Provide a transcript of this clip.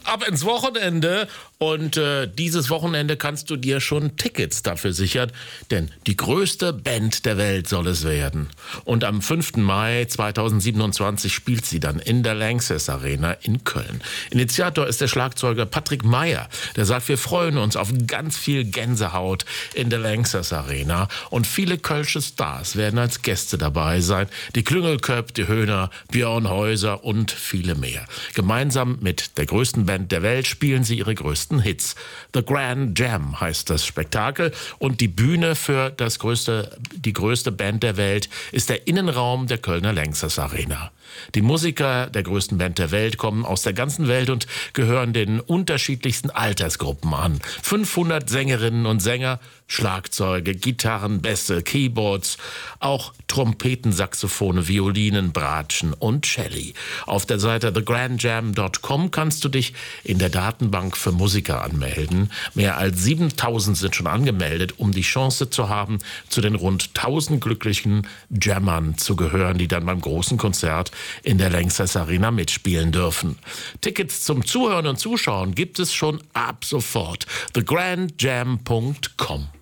ab ins Wochenende. Und dieses Wochenende kannst du dir schon Tickets dafür sichern, denn die größte Band der Welt soll es werden. Und am 5. Mai 2027 spielt sie dann in der Lanxess Arena in Köln. Initiator ist der Schlagzeuger Patrick Meyer. Der sagt, wir freuen uns auf ganz viel Gänsehaut in der Lanxess Arena. Und viele kölsche Stars werden als Gäste dabei sein. Die Klüngelköpp, die Höhner, Björn Häuser und viele mehr. Gemeinsam mit der größten Band der Welt spielen sie ihre größten Hits. The Grand Jam heißt das Spektakel und die Bühne für die größte Band der Welt ist der Innenraum der Kölner Lanxess Arena. Die Musiker der größten Band der Welt kommen aus der ganzen Welt und gehören den unterschiedlichsten Altersgruppen an. 500 Sängerinnen und Sänger, Schlagzeuge, Gitarren, Bässe, Keyboards, auch Trompeten, Saxophone, Violinen, Bratschen und Celli. Auf der Seite thegrandjam.com kannst du dich in der Datenbank für Musiker anmelden. Mehr als 7000 sind schon angemeldet, um die Chance zu haben, zu den rund 1000 glücklichen Jammern zu gehören, die dann beim großen Konzert in der Lanxess Arena mitspielen dürfen. Tickets zum Zuhören und Zuschauen gibt es schon ab sofort. thegrandjam.com